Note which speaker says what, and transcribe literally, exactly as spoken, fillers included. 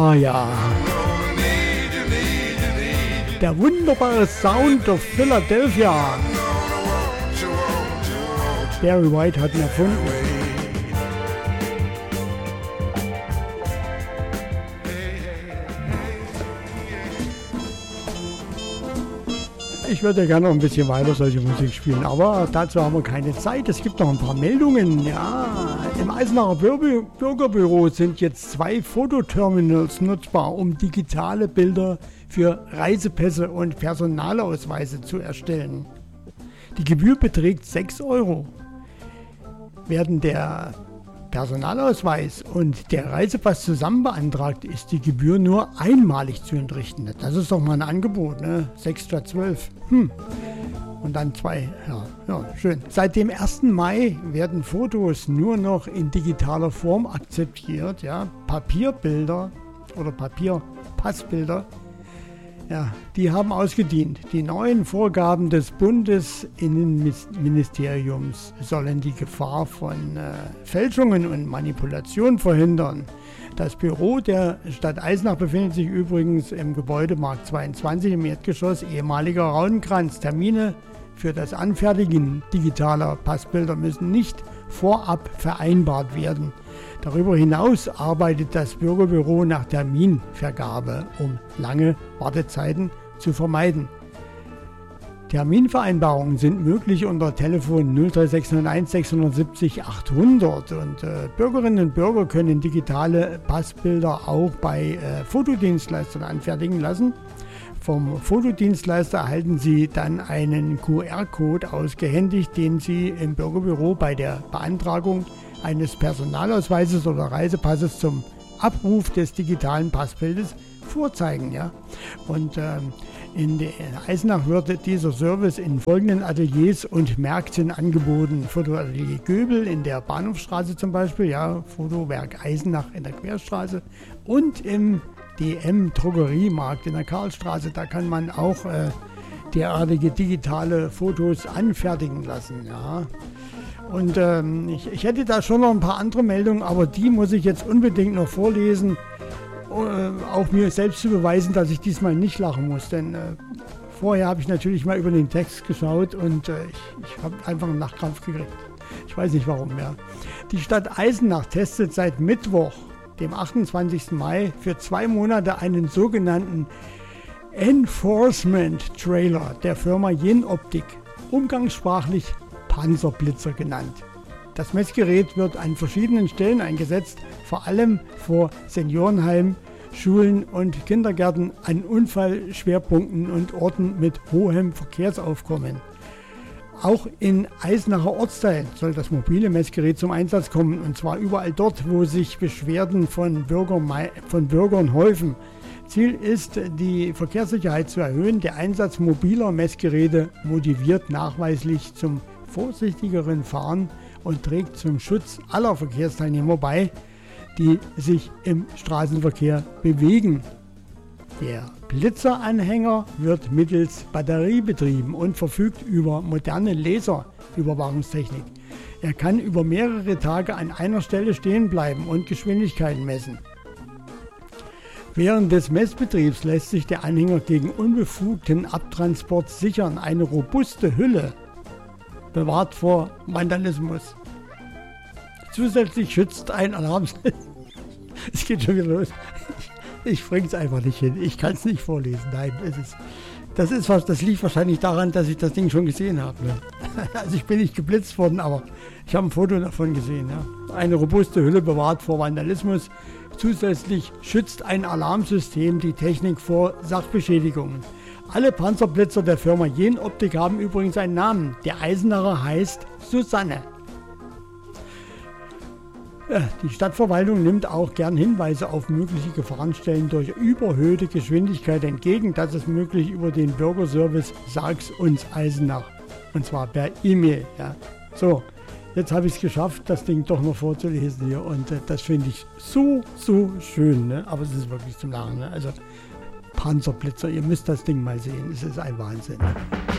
Speaker 1: Ah ja. Der wunderbare Sound of Philadelphia. Barry White hat ihn erfunden. Ich würde gerne noch ein bisschen weiter solche Musik spielen, aber dazu haben wir keine Zeit. Es gibt noch ein paar Meldungen. Ja, im Eisenacher Bürger- Bürgerbüro sind jetzt zwei Fototerminals nutzbar, um digitale Bilder für Reisepässe und Personalausweise zu erstellen. Die Gebühr beträgt sechs Euro. Werden der Personalausweis und der Reisepass zusammen beantragt, ist die Gebühr nur einmalig zu entrichten. Das ist doch mal ein Angebot, ne? sechs statt zwölf. Hm. Und dann zwei. Ja, ja, schön. Seit dem ersten Mai werden Fotos nur noch in digitaler Form akzeptiert. Ja? Papierbilder oder Papierpassbilder, ja, die haben ausgedient. Die neuen Vorgaben des Bundesinnenministeriums sollen die Gefahr von äh, Fälschungen und Manipulation verhindern. Das Büro der Stadt Eisenach befindet sich übrigens im Gebäude Markt zweiundzwanzig im Erdgeschoss, ehemaliger Raudenkranz. Termine für das Anfertigen digitaler Passbilder müssen nicht vorab vereinbart werden. Darüber hinaus arbeitet das Bürgerbüro nach Terminvergabe, um lange Wartezeiten zu vermeiden. Terminvereinbarungen sind möglich unter Telefon null drei sechs null eins sechs sieben null achthundert und äh, Bürgerinnen und Bürger können digitale Passbilder auch bei äh, Fotodienstleistern anfertigen lassen. Vom Fotodienstleister erhalten Sie dann einen Q R-Code ausgehändigt, den Sie im Bürgerbüro bei der Beantragung eines Personalausweises oder Reisepasses zum Abruf des digitalen Passbildes vorzeigen. Ja? Und ähm, in, in Eisenach wird dieser Service in folgenden Ateliers und Märkten angeboten. Fotoatelier Göbel in der Bahnhofstraße zum Beispiel, ja, Fotowerk Eisenach in der Querstraße und im D M-Drogeriemarkt in der Karlstraße. Da kann man auch äh, derartige digitale Fotos anfertigen lassen. Ja. Und ähm, ich, ich hätte da schon noch ein paar andere Meldungen, aber die muss ich jetzt unbedingt noch vorlesen, äh, auch mir selbst zu beweisen, dass ich diesmal nicht lachen muss. Denn äh, vorher habe ich natürlich mal über den Text geschaut und äh, ich, ich habe einfach einen Lachkrampf gekriegt. Ich weiß nicht warum, ja. Die Stadt Eisenach testet seit Mittwoch, dem achtundzwanzigsten Mai, für zwei Monate einen sogenannten Enforcement Trailer der Firma Jenoptik, umgangssprachlich Panzerblitzer genannt. Das Messgerät wird an verschiedenen Stellen eingesetzt, vor allem vor Seniorenheimen, Schulen und Kindergärten, an Unfallschwerpunkten und Orten mit hohem Verkehrsaufkommen. Auch in Eisenacher Ortsteilen soll das mobile Messgerät zum Einsatz kommen, und zwar überall dort, wo sich Beschwerden von, Bürger, von Bürgern häufen. Ziel ist, die Verkehrssicherheit zu erhöhen. Der Einsatz mobiler Messgeräte motiviert nachweislich zum vorsichtigeren Fahren und trägt zum Schutz aller Verkehrsteilnehmer bei, die sich im Straßenverkehr bewegen. Der Blitzeranhänger wird mittels Batterie betrieben und verfügt über moderne Laserüberwachungstechnik. Er kann über mehrere Tage an einer Stelle stehen bleiben und Geschwindigkeiten messen. Während des Messbetriebs lässt sich der Anhänger gegen unbefugten Abtransport sichern. Eine robuste Hülle bewahrt vor Vandalismus. Zusätzlich schützt ein Alarm. Es geht schon wieder los. Ich bringe es einfach nicht hin. Ich kann es nicht vorlesen. Nein, es ist, das, ist, das liegt wahrscheinlich daran, dass ich das Ding schon gesehen habe. Ne? Also ich bin nicht geblitzt worden, aber ich habe ein Foto davon gesehen. Ja? Eine robuste Hülle bewahrt vor Vandalismus. Zusätzlich schützt ein Alarmsystem die Technik vor Sachbeschädigungen. Alle Panzerblitzer der Firma Jenoptik haben übrigens einen Namen. Der Eisenacher heißt Susanne. Ja, die Stadtverwaltung nimmt auch gern Hinweise auf mögliche Gefahrenstellen durch überhöhte Geschwindigkeit entgegen. Das ist möglich über den Bürgerservice Sag's uns Eisenach. Und zwar per E-Mail. Ja. So, jetzt habe ich es geschafft, das Ding doch noch vorzulesen hier. Und äh, das finde ich so, so schön. Ne? Aber es ist wirklich zum Lachen. Ne? Also Panzerblitzer, ihr müsst das Ding mal sehen. Es ist ein Wahnsinn.